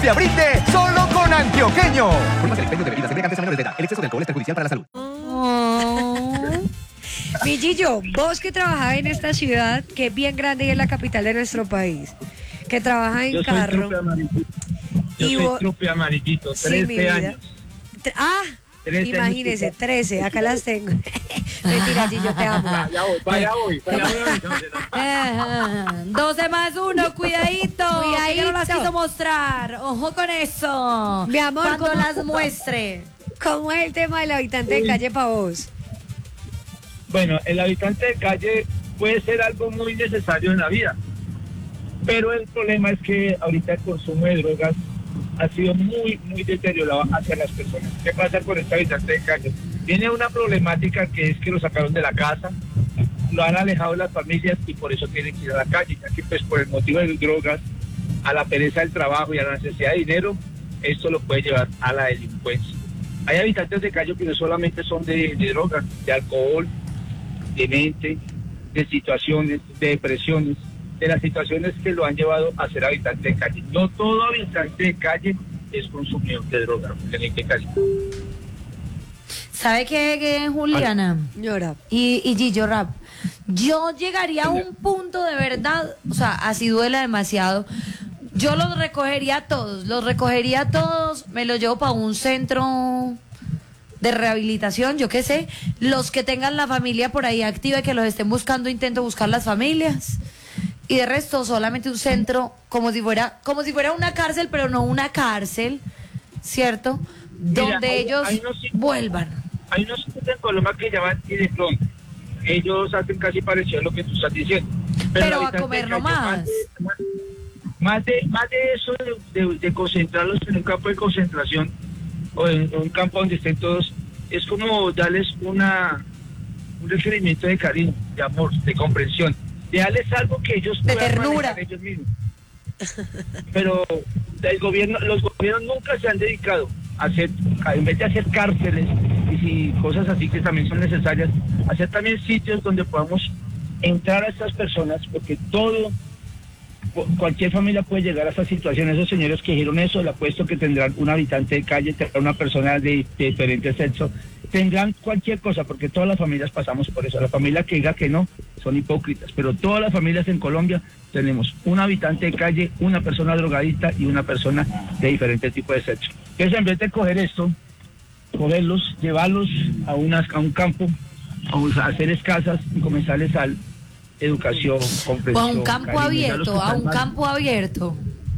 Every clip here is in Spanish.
Antioquia brinde solo con antioqueño. Formas del expendio de bebidas elegantes a menores de edad. El exceso de alcohol es perjudicial para la salud. Mi Gillo, vos que trabajás en esta ciudad, que es bien grande y es la capital de nuestro país, que trabaja en carro. Yo soy trupe amarillito, 13 años. 13 imagínese, 13, acá las tengo. Mentira, Gillo, te amo. Vaya voy. 12 más 1, cuidadito. Que no las quiso mostrar. Ojo con eso. Mi amor, cuando ¿cómo las muestre. ¿Cómo es el tema del habitante de calle para vos? Bueno, el habitante de calle puede ser algo muy necesario en la vida, pero el problema es que ahorita el consumo de drogas ha sido muy deteriorado hacia las personas. ¿Qué pasa con este habitante de calle? Tiene una problemática que es que lo sacaron de la casa, lo han alejado de las familias y por eso tienen que ir a la calle, ya que pues por el motivo de las drogas, a la pereza del trabajo y a la necesidad de dinero, esto lo puede llevar a la delincuencia. Hay habitantes de calle que no solamente son de drogas, de alcohol, de mente, de situaciones, de depresiones, de las situaciones que lo han llevado a ser habitante de calle. No todo habitante de calle es consumidor de droga. ¿Sabe qué, Juliana? Llora. Y Gillo Rap. Yo llegaría a un punto de verdad, o sea, así duela demasiado. Yo los recogería a todos, me los llevo para un centro de rehabilitación, yo qué sé, los que tengan la familia por ahí activa y que los estén buscando, intento buscar las familias. Y de resto, solamente un centro, como si fuera una cárcel, pero no una cárcel, ¿cierto? Donde ellos vuelvan. Hay unos sitios en Colombia que llaman y de pronto ellos hacen casi parecido a lo que tú estás diciendo. Pero a comer nomás. Más de eso, de concentrarlos en un campo de concentración o en un campo donde estén todos, es como darles un requerimiento de cariño, de amor, de comprensión, de darles algo que ellos de puedan ternura manejar ellos mismos. Pero los gobiernos nunca se han dedicado a hacer, en vez de hacer cárceles y cosas así que también son necesarias, hacer también sitios donde podamos entrar a estas personas, porque cualquier familia puede llegar a esa situación. Esos señores que dijeron eso, le apuesto que tendrán un habitante de calle, tendrán una persona de diferente sexo, tendrán cualquier cosa, porque todas las familias pasamos por eso. La familia que diga que no, son hipócritas, pero todas las familias en Colombia tenemos un habitante de calle, una persona drogadicta y una persona de diferente tipo de sexo. Entonces, en vez de coger esto, cogerlos, llevarlos a un campo, a hacer escasas y comenzarles a educación, comprensión. O a un campo abierto,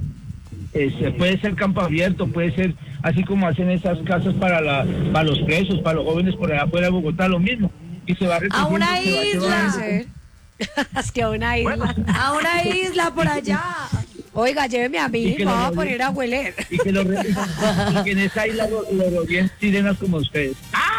puede ser campo abierto, puede ser así como hacen esas casas para los presos, para los jóvenes por allá afuera de Bogotá, lo mismo. Y se va a una isla. Es que a una isla. Bueno, a una isla por allá. Oiga, lléveme a mí, me voy a poner a hueler. Y que en esa isla lo rodeen sirenas como ustedes.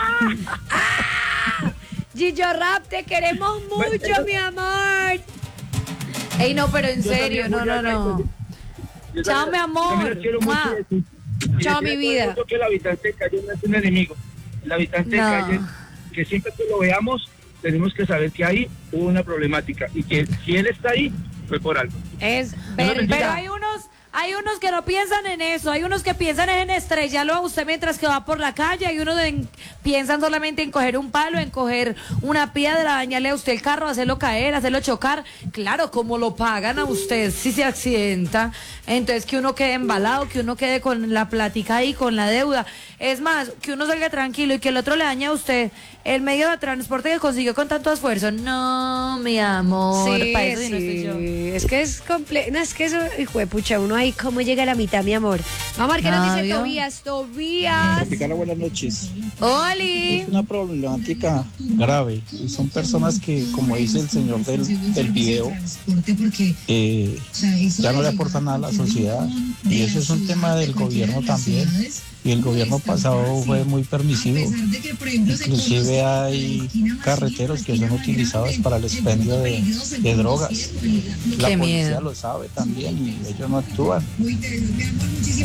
Gillo Rap, te queremos mucho, mi amor. Ey, no, pero en serio, no. Chao, mi amor. Chao, mi vida. Que el habitante de calle no es un enemigo. El habitante de calle, que siempre que lo veamos, tenemos que saber que ahí hubo una problemática y que si él está ahí, fue por algo. Es verdad. Pero hay unos que no piensan en eso, hay unos que piensan en estrellarlo a usted mientras que va por la calle, hay unos que piensan solamente en coger un palo, en coger una piedra, dañarle a usted el carro, hacerlo caer, hacerlo chocar. Claro, como lo pagan a usted si se accidenta, entonces que uno quede embalado, que uno quede con la plática ahí, con la deuda. Es más, que uno salga tranquilo y que el otro le dañe a usted el medio de transporte que consiguió con tanto esfuerzo. No, mi amor, sí, para eso sí no estoy yo. Es que es complejo, no, es que eso, hijo de pucha, uno ahí cómo llega a la mitad, mi amor. Vamos a ver qué nos dice Tobías. Buenas noches. ¡Oli! Es una problemática grave y son personas que, como dice el señor del video, ya no le aportan nada a la sociedad, y eso es un tema del gobierno también, y el gobierno pasado fue muy permisivo. Inclusive hay carreteros que son utilizados para el expendio de drogas. La policía lo sabe también y ellos no actúan.